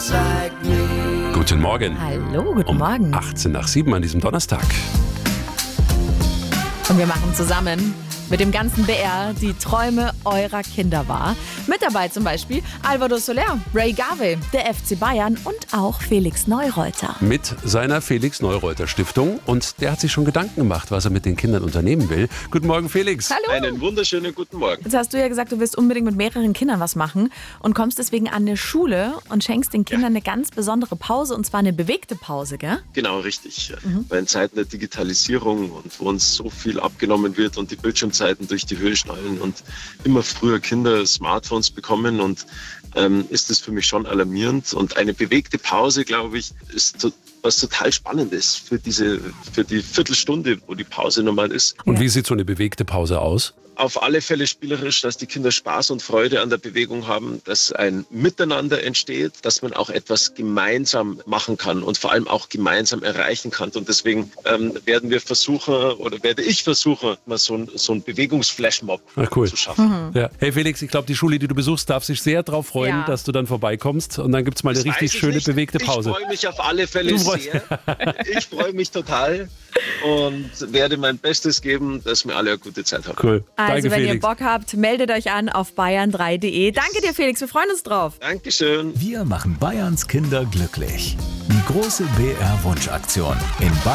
Guten Morgen. Hallo, guten Morgen. 18 nach 7 an diesem Donnerstag. Und wir machen zusammen mit dem ganzen BR die Träume eurer Kinder wahr. Mit dabei zum Beispiel Alvaro Soler, Ray Garvey, der FC Bayern und auch Felix Neureuter. Mit seiner Felix-Neureuter-Stiftung. Und der hat sich schon Gedanken gemacht, was er mit den Kindern unternehmen will. Guten Morgen, Felix. Hallo. Einen wunderschönen guten Morgen. Jetzt hast du ja gesagt, du willst unbedingt mit mehreren Kindern was machen und kommst deswegen an eine Schule und schenkst den Kindern eine ganz besondere Pause, und zwar eine bewegte Pause, gell? Genau, richtig. Weil in Zeiten der Digitalisierung und wo uns so viel abgenommen wird und die Bildschirmzeiten durch die Höhe schnallen und immer früher Kinder Smartphones bekommen, und ist das für mich schon alarmierend. Und eine bewegte Pause, glaube ich, ist was total Spannendes für die Viertelstunde, wo die Pause normal ist. Und wie sieht so eine bewegte Pause aus? Auf alle Fälle spielerisch, dass die Kinder Spaß und Freude an der Bewegung haben, dass ein Miteinander entsteht, dass man auch etwas gemeinsam machen kann und vor allem auch gemeinsam erreichen kann. Und deswegen werde ich versuchen, mal so ein Bewegungsflashmob zu schaffen. Ja. Hey Felix, ich glaube, die Schule, die du besuchst, darf sich sehr darauf freuen, dass du dann vorbeikommst. Und dann gibt es mal eine richtig schöne, bewegte Pause. Ich freue mich auf alle Fälle sehr. Ich freue mich total und werde mein Bestes geben, dass wir alle eine gute Zeit haben. Cool. Also, Danke, wenn Felix. ihr Bock habt, meldet euch an auf bayern3.de. Danke dir, Felix, wir freuen uns drauf. Dankeschön. Wir machen Bayerns Kinder glücklich. Die große BR-Wunschaktion in Bayern.